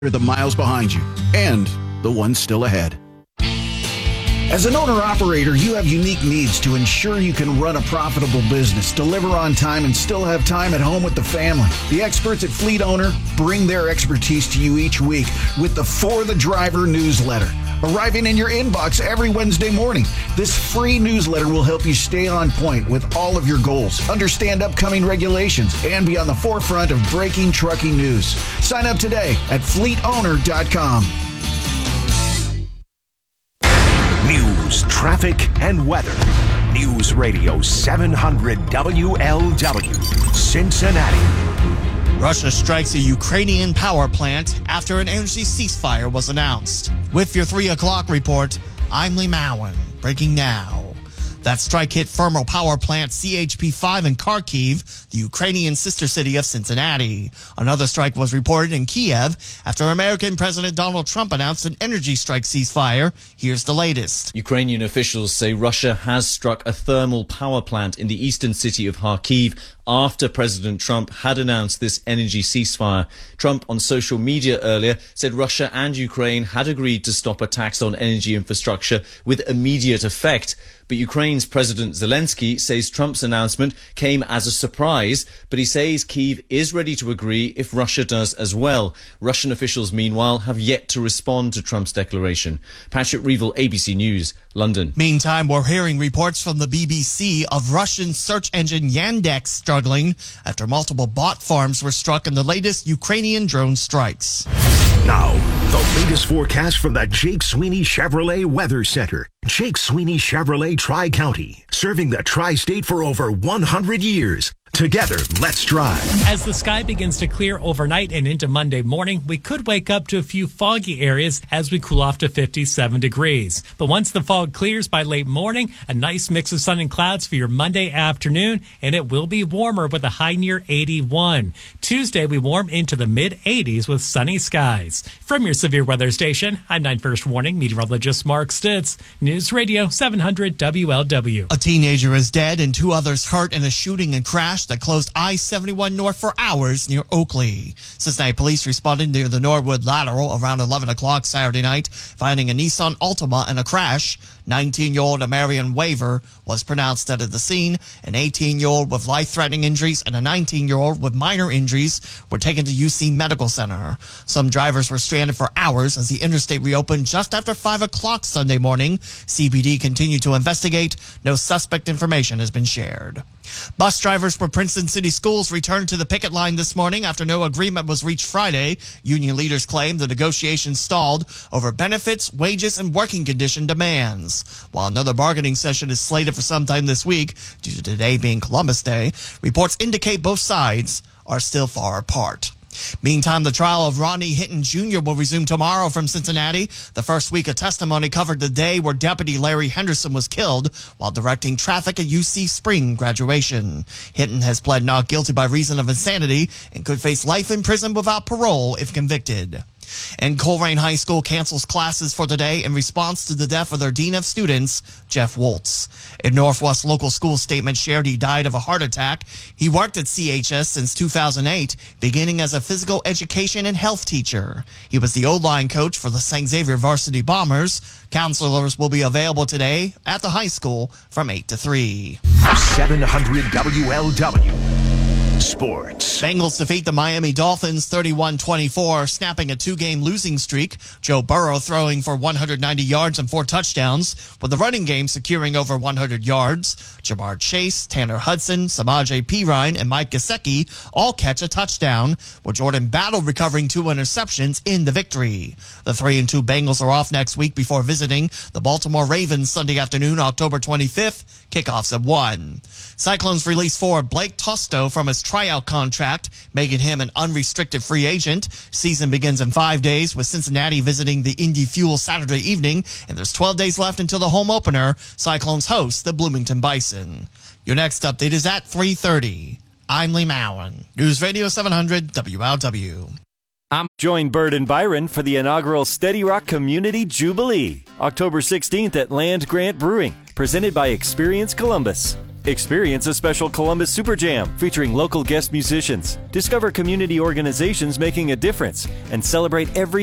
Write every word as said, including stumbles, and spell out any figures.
the miles behind you and the ones still ahead. As an owner-operator, you have unique needs to ensure you can run a profitable business, deliver on time, and still have time at home with the family. The experts at Fleet Owner bring their expertise to you each week with the For the Driver newsletter, arriving in your inbox every Wednesday morning. This free newsletter will help you stay on point with all of your goals, understand upcoming regulations, and be on the forefront of breaking trucking news. Sign up today at fleet owner dot com. News, traffic, and weather. News Radio seven hundred W L W, Cincinnati. Russia strikes a Ukrainian power plant after an energy ceasefire was announced. With your three o'clock report, I'm Lee Mowen, breaking now. That strike hit thermal power plant C H P five in Kharkiv, the Ukrainian sister city of Cincinnati. Another strike was reported in Kiev after American President Donald Trump announced an energy strike ceasefire. Here's the latest. Ukrainian officials say Russia has struck a thermal power plant in the eastern city of Kharkiv after President Trump had announced this energy ceasefire. Trump on social media earlier said Russia and Ukraine had agreed to stop attacks on energy infrastructure with immediate effect. But Ukraine's President Zelensky says Trump's announcement came as a surprise, but he says Kyiv is ready to agree if Russia does as well. Russian officials, meanwhile, have yet to respond to Trump's declaration. Patrick Reevell, A B C News, London. Meantime, we're hearing reports from the B B C of Russian search engine Yandex struggling after multiple bot farms were struck in the latest Ukrainian drone strikes. Now, the latest forecast from the Jake Sweeney Chevrolet Weather Center. Jake Sweeney Chevrolet Tri-County, serving the tri-state for over one hundred years. Together, let's drive. As the sky begins to clear overnight and into Monday morning, we could wake up to a few foggy areas as we cool off to fifty-seven degrees. But once the fog clears by late morning, a nice mix of sun and clouds for your Monday afternoon, and it will be warmer with a high near eighty-one. Tuesday, we warm into the mid eighties with sunny skies. From your severe weather station, I'm nine First Warning meteorologist Mark Stitz. News Radio seven hundred W L W. A teenager is dead and two others hurt in a shooting and crash that closed I seventy-one North for hours near Oakley. Cincinnati police responded near the Norwood Lateral around eleven o'clock Saturday night, finding a Nissan Altima in a crash. nineteen-year-old Amarian Waver was pronounced dead at the scene. An eighteen-year-old with life-threatening injuries and a nineteen-year-old with minor injuries were taken to U C Medical Center. Some drivers were stranded for hours as the interstate reopened just after five o'clock Sunday morning. C P D continued to investigate. No suspect information has been shared. Bus drivers for Princeton City Schools returned to the picket line this morning after no agreement was reached Friday. Union leaders claim the negotiations stalled over benefits, wages, and working condition demands. While another bargaining session is slated for sometime this week, due to today being Columbus Day, reports indicate both sides are still far apart. Meantime, the trial of Rodney Hinton Junior will resume tomorrow from Cincinnati. The first week of testimony covered the day where Deputy Larry Henderson was killed while directing traffic at U C spring graduation. Hinton has pled not guilty by reason of insanity and could face life in prison without parole if convicted. And Colerain High School cancels classes for today in response to the death of their Dean of Students, Jeff Woltz. A Northwest local school statement shared he died of a heart attack. He worked at C H S since two thousand eight, beginning as a physical education and health teacher. He was the O-line coach for the Saint Xavier Varsity Bombers. Counselors will be available today at the high school from eight to three. seven hundred W L W. Sports. Bengals defeat the Miami Dolphins thirty-one twenty-four, snapping a two-game losing streak. Joe Burrow throwing for one hundred ninety yards and four touchdowns, with the running game securing over one hundred yards. Jamar Chase, Tanner Hudson, Samaje Perine, and Mike Gesicki all catch a touchdown, with Jordan Battle recovering two interceptions in the victory. The three and two Bengals are off next week before visiting the Baltimore Ravens Sunday afternoon, October twenty-fifth. Kickoffs at one. Cyclones release forward Blake Tosto from his tryout contract, making him an unrestricted free agent. Season begins in five days with Cincinnati visiting the Indy Fuel Saturday evening, and there's twelve days left until the home opener. Cyclones host the Bloomington Bison. Your next update is at three thirty. I'm Lee Mowen. News Radio seven hundred W L W. I'm Join Bird and Byron for the inaugural Steady Rock Community Jubilee, October sixteenth at Land Grant Brewing, presented by Experience Columbus. Experience a special Columbus Super Jam featuring local guest musicians. Discover community organizations making a difference and celebrate every